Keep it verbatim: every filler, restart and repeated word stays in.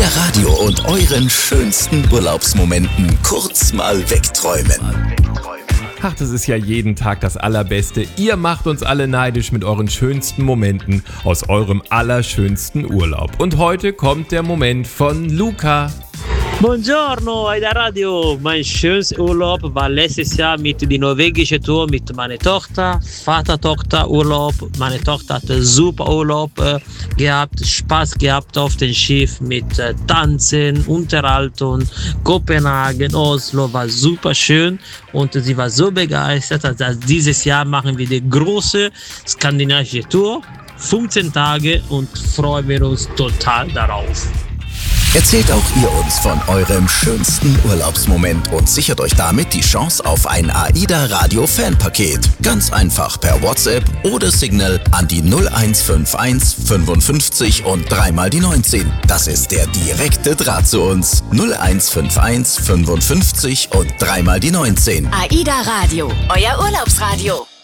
AIDA Radio und euren schönsten Urlaubsmomenten kurz mal wegträumen. Ach, das ist ja jeden Tag das Allerbeste. Ihr macht uns alle neidisch mit euren schönsten Momenten aus eurem allerschönsten Urlaub. Und heute kommt der Moment von Luca. Buongiorno, AIDA Radio. Mein schönstes Urlaub war letztes Jahr mit der norwegischen Tour mit meiner Tochter, Vater-Tochter-Urlaub. Meine Tochter hatte super Urlaub äh, gehabt, Spaß gehabt auf dem Schiff mit äh, Tanzen, Unterhaltung. Kopenhagen, Oslo war super schön und sie war so begeistert, dass dieses Jahr machen wir die große skandinavische Tour, fünfzehn Tage und freuen wir uns total darauf. Erzählt auch ihr uns von eurem schönsten Urlaubsmoment und sichert euch damit die Chance auf ein AIDA Radio Fanpaket. Ganz einfach per WhatsApp oder Signal an die null eins fünf eins fünfundfünfzig und dreimal die neunzehn. Das ist der direkte Draht zu uns. null eins fünf eins fünfundfünfzig und dreimal die neunzehn. AIDA Radio, euer Urlaubsradio.